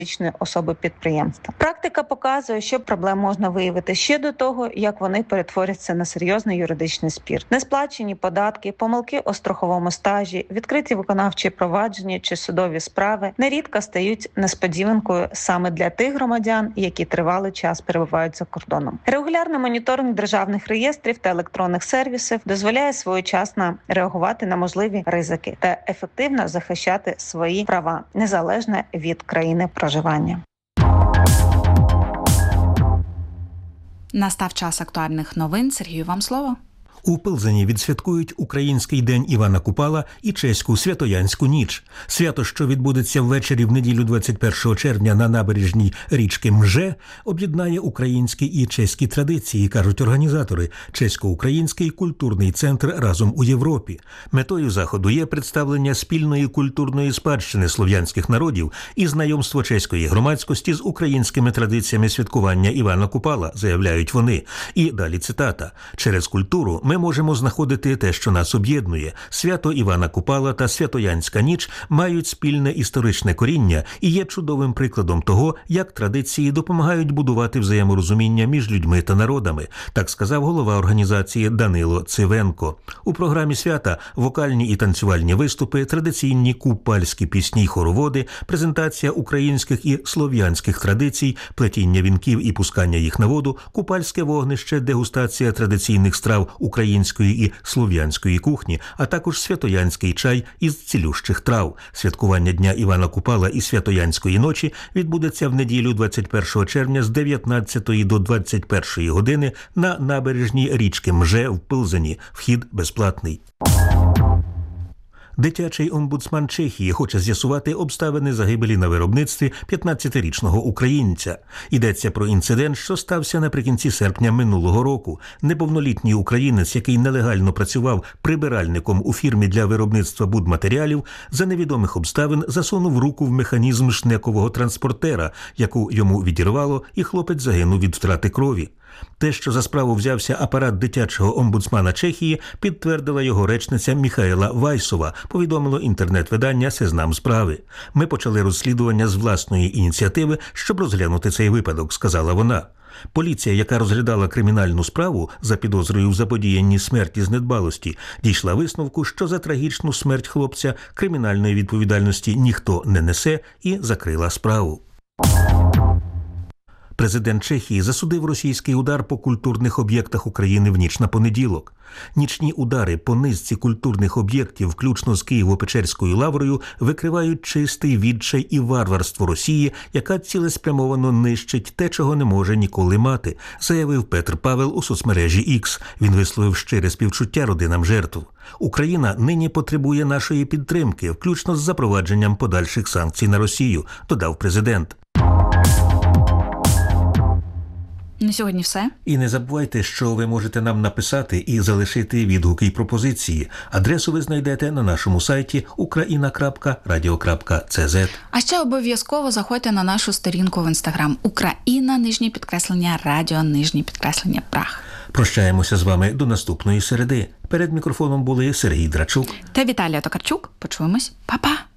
юридичної особи підприємства. Практика показує, що проблем можна виявити ще до того, як вони перетворяться на серйозний юридичний спір. Несплачені податки, помилки у страховому стажі, відкриті виконавчі провадження чи судові справи нерідко стають несподіванкою саме для тих громадян, які тривалий час перебувають за кордоном. Регулярний моніторинг державних реєстрів та електронних сервісів дозволяє своєчасно реагувати на можливі ризики та ефективно захищати свої права, незалежно від країни проживання. Настав час актуальних новин. Сергію, вам слово. У Пилзені відсвяткують Український день Івана Купала і чеську Святоянську ніч. Свято, що відбудеться ввечері в неділю 21 червня на набережній річки Мже, об'єднає українські і чеські традиції, кажуть організатори. Чесько-український культурний центр «Разом у Європі». Метою заходу є представлення спільної культурної спадщини слов'янських народів і знайомство чеської громадськості з українськими традиціями святкування Івана Купала, заявляють вони. І далі цитата. «Через культуру ми можемо знаходити те, що нас об'єднує. Свято Івана Купала та Святоянська ніч мають спільне історичне коріння і є чудовим прикладом того, як традиції допомагають будувати взаєморозуміння між людьми та народами», так сказав голова організації Данило Цивенко. У програмі свята вокальні і танцювальні виступи, традиційні купальські пісні й хороводи, презентація українських і слов'янських традицій, плетіння вінків і пускання їх на воду, купальське вогнище, дегустація традиційних страв української і слов'янської кухні, а також святоянський чай із цілющих трав. Святкування Дня Івана Купала і Святоянської ночі відбудеться в неділю 21 червня з 19 до 21 години на набережній річки Мже в Пилзені. Вхід безплатний. Дитячий омбудсман Чехії хоче з'ясувати обставини загибелі на виробництві 15-річного українця. Йдеться про інцидент, що стався наприкінці серпня минулого року. Неповнолітній українець, який нелегально працював прибиральником у фірмі для виробництва будматеріалів, за невідомих обставин засунув руку в механізм шнекового транспортера, яку йому відірвало, і хлопець загинув від втрати крові. Те, що за справу взявся апарат дитячого омбудсмана Чехії, підтвердила його речниця Міхаела Вайсова, повідомило інтернет-видання «Сезнам справи». «Ми почали розслідування з власної ініціативи, щоб розглянути цей випадок», – сказала вона. Поліція, яка розглядала кримінальну справу за підозрою в заподіянні смерті з недбалості, дійшла висновку, що за трагічну смерть хлопця кримінальної відповідальності ніхто не несе, і закрила справу. Президент Чехії засудив російський удар по культурних об'єктах України в ніч на понеділок. Нічні удари по низці культурних об'єктів, включно з Києво-Печерською лаврою, викривають чистий відчай і варварство Росії, яка цілеспрямовано нищить те, чого не може ніколи мати, заявив Петр Павел у соцмережі X. Він висловив щире співчуття родинам жертв. «Україна нині потребує нашої підтримки, включно з запровадженням подальших санкцій на Росію», додав президент. На сьогодні все. І не забувайте, що ви можете нам написати і залишити відгуки і пропозиції. Адресу ви знайдете на нашому сайті ukraina.radio.cz. А ще обов'язково заходьте на нашу сторінку в Інстаграм Україна, _радіо, _прах. Прощаємося з вами до наступної середи. Перед мікрофоном були Сергій Драчук та Віталія Токарчук. Почуємось. Па-па!